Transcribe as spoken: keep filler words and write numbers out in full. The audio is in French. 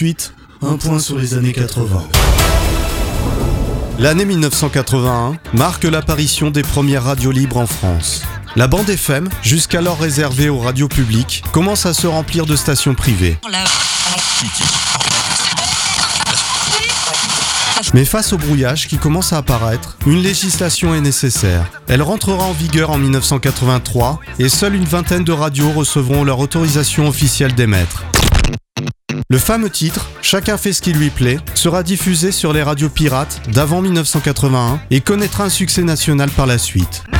suite, un point sur les années quatre-vingts. L'année mille neuf cent quatre-vingt-un marque l'apparition des premières radios libres en France. La bande F M, jusqu'alors réservée aux radios publiques, commence à se remplir de stations privées. Mais face au brouillage qui commence à apparaître, une législation est nécessaire. Elle rentrera en vigueur en mille neuf cent quatre-vingt-trois et seule une vingtaine de radios recevront leur autorisation officielle d'émettre. Le fameux titre « Chacun fait ce qui lui plaît » sera diffusé sur les radios pirates d'avant mille neuf cent quatre-vingt-un et connaîtra un succès national par la suite.